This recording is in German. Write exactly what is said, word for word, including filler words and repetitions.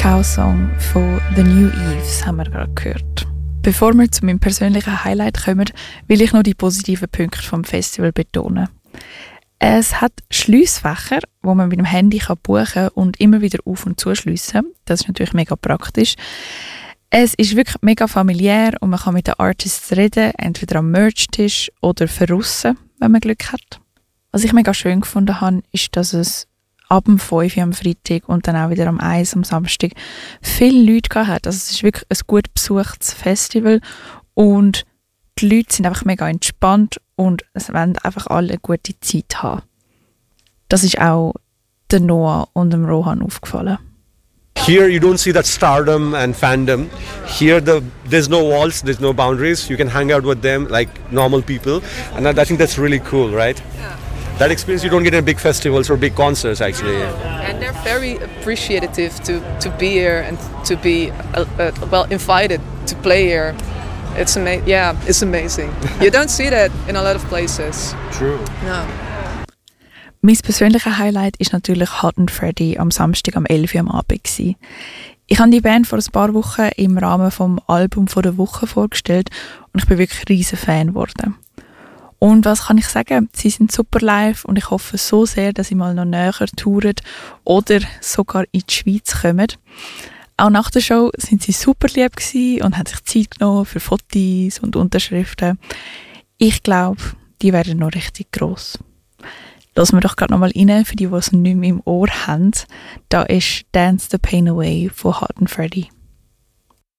Cow-Song von The New Eves haben wir gerade gehört. Bevor wir zu meinem persönlichen Highlight kommen, will ich noch die positiven Punkte vom Festival betonen. Es hat Schliessfächer, wo man mit dem Handy buchen kann und immer wieder auf- und zuschliessen. Das ist natürlich mega praktisch. Es ist wirklich mega familiär und man kann mit den Artists reden, entweder am Merch-Tisch oder verrussen, wenn man Glück hat. Was ich mega schön gefunden habe, ist, dass es ab dem fünf Uhr am Freitag und dann auch wieder am eins Uhr am Samstag viele Leute gehabt hat. Also es ist wirklich ein gut besuchtes Festival und die Leute sind einfach mega entspannt und es wollen einfach alle eine gute Zeit haben. Das ist auch der Noah und dem Rohan aufgefallen. Here you don't see that stardom and fandom. Here the, there's no walls, there's no boundaries. You can hang out with them like normal people. And I think that's really cool, right? Yeah. That experience you don't get in big festivals or big concerts actually. Yeah. And they're very appreciative to, to be here and to be uh, uh, well invited to play here. It's ama- yeah, it's amazing. You don't see that in a lot of places. True. No. Mein persönliches Highlight ist natürlich Hot and Freddy am Samstag am elf Uhr am Abend gewesen. Ich habe die Band vor ein paar Wochen im Rahmen vom Album von der Woche vorgestellt und ich bin wirklich ein riesen Fan geworden. Und was kann ich sagen? Sie sind super live und ich hoffe so sehr, dass sie mal noch näher touren oder sogar in die Schweiz kommen. Auch nach der Show sind sie super lieb gewesen und haben sich Zeit genommen für Fotos und Unterschriften. Ich glaube, die werden noch richtig gross. Lassen wir doch gerade noch mal rein, für die, die es nicht mehr im Ohr haben. Da ist «Dance the Pain Away» von Hot and Freddy.